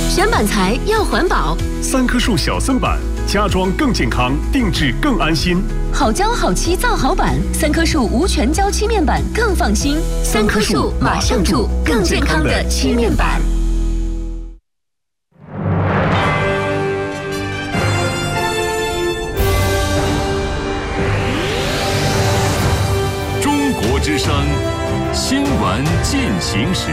选板材要环保， 三棵树小森板，家装更健康，定制更安心。 好胶好漆造好板，三棵树无全胶漆面板更放心。三棵树马上住，更健康的漆面板。 中国之声新闻进行时。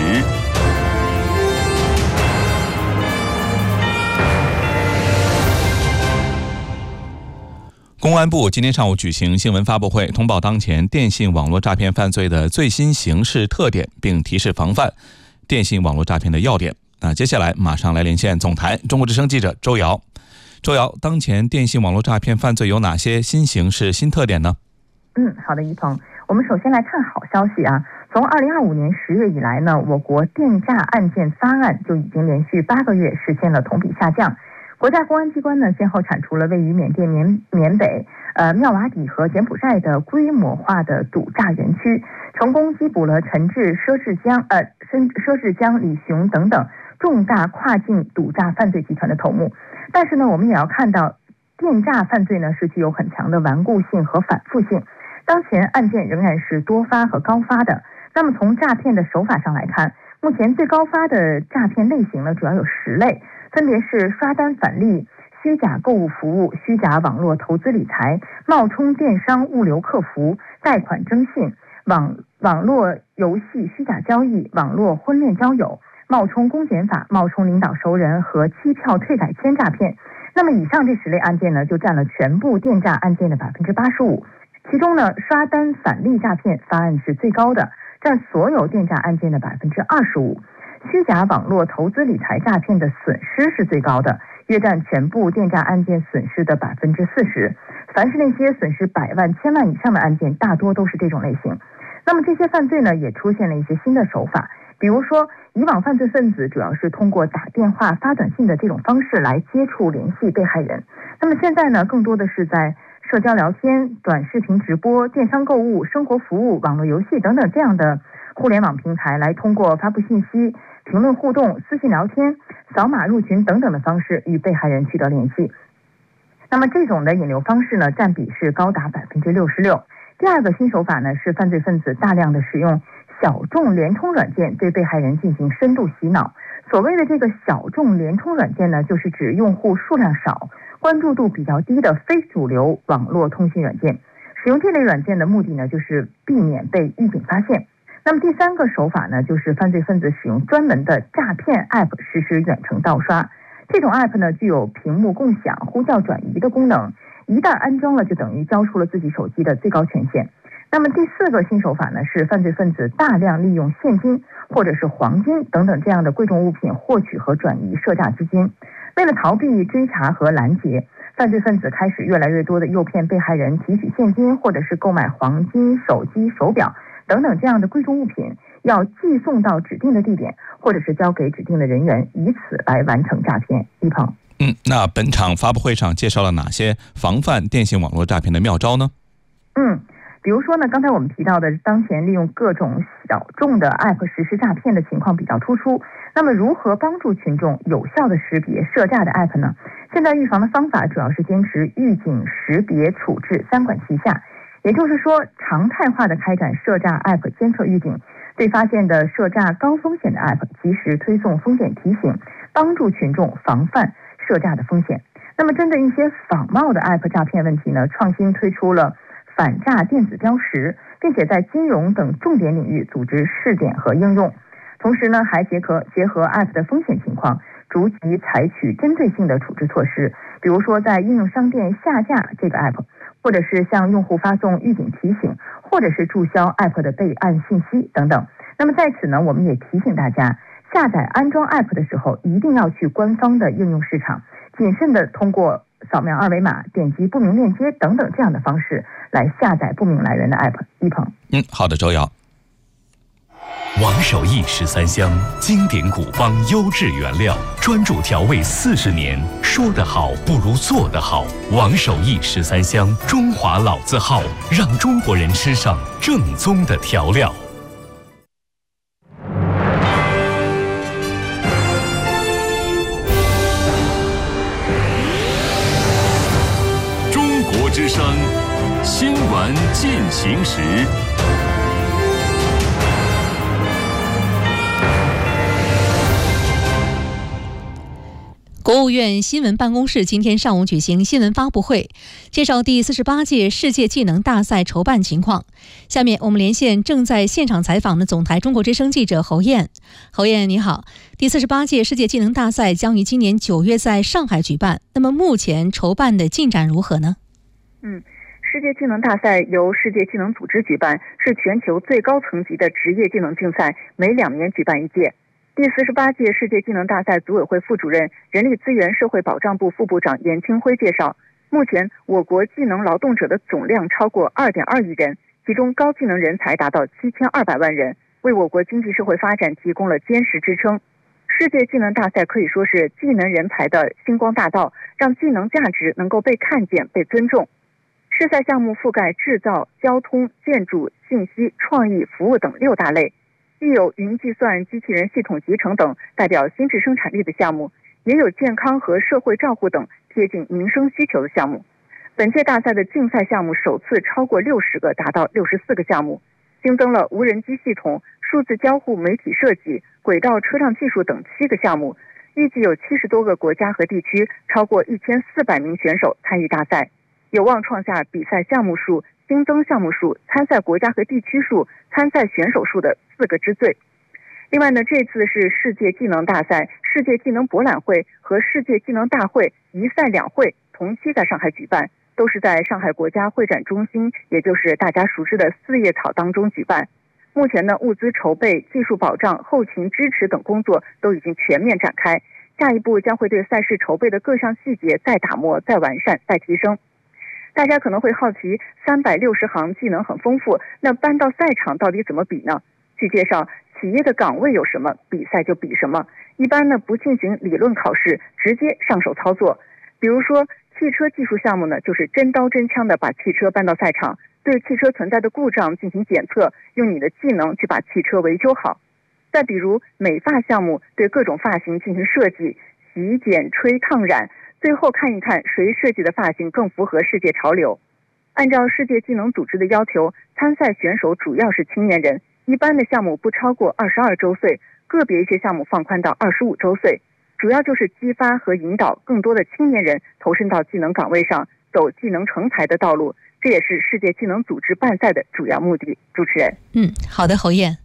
公安部今天上午举行新闻发布会，通报当前电信网络诈骗犯罪的最新形势特点，并提示防范电信网络诈骗的要点。那接下来马上来连线总台中国之声记者周瑶。周瑶，当前电信网络诈骗犯罪有哪些新形势、新特点呢？ 好的，一鹏，我们首先来看好消息啊。从2025年10月以来呢，我国电诈案件发案就已经连续8个月实现了同比下降。国家公安机关呢，先后铲除了位于缅甸缅北、妙瓦底和柬埔寨的规模化的赌诈园区，成功缉捕了陈志、佘志江、李雄等等重大跨境赌诈犯罪集团的头目。但是呢，我们也要看到，电诈犯罪呢是具有很强的顽固性和反复性，当前案件仍然是多发和高发的。那么从诈骗的手法上来看，目前最高发的诈骗类型呢，主要有10类。分别是刷单返利、虚假购物服务、虚假网络投资理财、冒充电商物流客服、贷款征信、网络游戏虚假交易、网络婚恋交友、冒充公检法、冒充领导熟人和机票退改签诈骗。那么以上这10类案件呢，就占了全部电诈案件的85%。其中呢，刷单返利诈骗发案是最高的，占所有电诈案件的25%。虚假网络投资理财诈骗的损失是最高的，约占全部电诈案件损失的40%。凡是那些损失100万、1000万以上的案件，大多都是这种类型。那么这些犯罪呢，也出现了一些新的手法，比如说，以往犯罪分子主要是通过打电话、发短信的这种方式来接触联系被害人。那么现在呢，更多的是在社交聊天、短视频直播、电商购物、生活服务、网络游戏等等这样的互联网平台，来通过发布信息、评论互动、私信聊天、扫码入群等等的方式与被害人取得联系。那么这种的引流方式呢，占比是高达66%。第二个新手法呢，是犯罪分子大量的使用小众联通软件对被害人进行深度洗脑。所谓的这个小众联通软件呢，就是指用户数量少、关注度比较低的非主流网络通信软件。使用这类软件的目的呢，就是避免被预警发现。那么第三个手法呢，就是犯罪分子使用专门的诈骗 App 实施远程盗刷。这种 App 呢，具有屏幕共享、呼叫转移的功能，一旦安装了，就等于交出了自己手机的最高权限。那么第4个新手法呢，是犯罪分子大量利用现金或者是黄金等等这样的贵重物品获取和转移涉诈资金。为了逃避追查和拦截，犯罪分子开始越来越多的诱骗被害人提取现金，或者是购买黄金、手机、手表等等这样的贵重物品，要寄送到指定的地点，或者是交给指定的人员，以此来完成诈骗。一鹏， 那本场发布会上介绍了哪些防范电信网络诈骗的妙招呢？ 比如说呢，刚才我们提到的，当前利用各种小众的 App 实施诈骗的情况比较突出。那么如何帮助群众有效的识别涉诈的 App 呢？现在预防的方法主要是坚持预警、识别、处置3管齐下。也就是说，常态化的开展涉诈 App 监测预警，对发现的涉诈高风险的 App 及时推送风险提醒，帮助群众防范涉诈的风险。那么针对一些仿冒的 App 诈骗问题呢，创新推出了反诈电子标识，并且在金融等重点领域组织试点和应用。同时呢，还结合 App 的风险情况，逐级采取针对性的处置措施，比如说在应用商店下架这个 App， 或者是向用户发送预警提醒，或者是注销 App 的备案信息等等。那么在此呢，我们也提醒大家，下载安装 App 的时候，一定要去官方的应用市场，谨慎的通过扫描2维码、点击不明链接等等这样的方式来下载不明来源的 App。一鹏， 好的，周瑶。 王守义13香，经典古方优质原料，专注调味40年，说得好不如做得好。王守义13香，中华老字号，让中国人吃上正宗的调料。 行时。 国务院新闻办公室今天上午举行新闻发布会，介绍第48届世界技能大赛筹办情况。下面我们连线正在现场采访的总台中国之声记者侯燕。侯燕，你好。第48届世界技能大赛将于今年9月在上海举办，那么目前筹办的进展如何呢？ 世界技能大赛由世界技能组织举办，是全球最高层级的职业技能竞赛，每2年举办一届。第48届世界技能大赛组委会副主任、人力资源社会保障部副部长严清辉介绍，目前我国技能劳动者的总量超过2.2亿人，其中高技能人才达到7200万人，为我国经济社会发展提供了坚实支撑。世界技能大赛可以说是技能人才的星光大道，让技能价值能够被看见、被尊重。试赛项目覆盖制造、交通、建筑、信息、创意、服务等6大类，既有云计算、机器人系统集成等代表新质生产力的项目，也有健康和社会照护等贴近民生需求的项目。本届大赛的竞赛项目首次超过60个，达到64个项目，新增了无人机系统、数字交互媒体设计、轨道车辆技术等7个项目，预计有70多个国家和地区，超过1400名选手参与大赛，有望创下比赛项目数、新增项目数、参赛国家和地区数、参赛选手数的4个之最。另外呢，这次是世界技能大赛、世界技能博览会和世界技能大会一赛两会同期在上海举办，都是在上海国家会展中心，也就是大家熟知的4叶草当中举办。目前呢，物资筹备、技术保障、后勤支持等工作都已经全面展开，下一步将会对赛事筹备的各项细节再打磨、再完善、再提升。大家可能会好奇，360行技能很丰富，那搬到赛场到底怎么比呢？据介绍，企业的岗位有什么，比赛就比什么。一般呢不进行理论考试，直接上手操作。比如说汽车技术项目呢，就是真刀真枪的把汽车搬到赛场，对汽车存在的故障进行检测，用你的技能去把汽车维修好。再比如美发项目，对各种发型进行设计，洗、剪、吹、烫、染，最后看一看谁设计的发型更符合世界潮流。按照世界技能组织的要求，参赛选手主要是青年人，一般的项目不超过22周岁，个别一些项目放宽到25周岁，主要就是激发和引导更多的青年人投身到技能岗位上，走技能成才的道路，这也是世界技能组织办赛的主要目的。主持人， 好的，侯燕。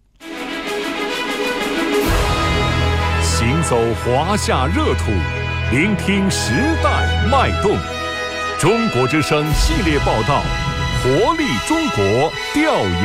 行走华夏热土，聆听时代脉动。中国之声系列报道，活力中国调研。